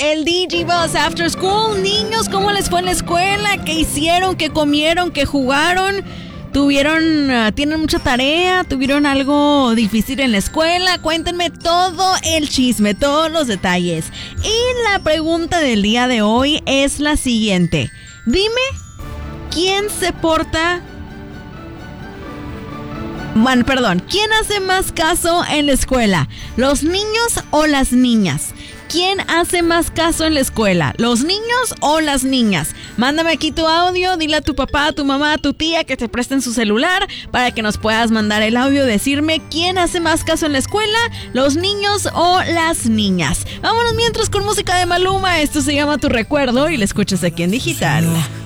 el Digibus After School. Niños, ¿cómo les fue en la escuela? ¿Qué hicieron? ¿Qué comieron? ¿Qué jugaron? ¿Tienen mucha tarea? ¿Tuvieron algo difícil en la escuela? Cuéntenme todo el chisme, todos los detalles. Y la pregunta del día de hoy es la siguiente. Dime, ¿quién ¿quién hace más caso en la escuela? ¿Los niños o las niñas? ¿Quién hace más caso en la escuela? ¿Los niños o las niñas? Mándame aquí tu audio, dile a tu papá, a tu mamá, a tu tía que te presten su celular para que nos puedas mandar el audio, decirme quién hace más caso en la escuela, los niños o las niñas. Vámonos mientras con música de Maluma, esto se llama Tu Recuerdo y la escuchas aquí en Digital.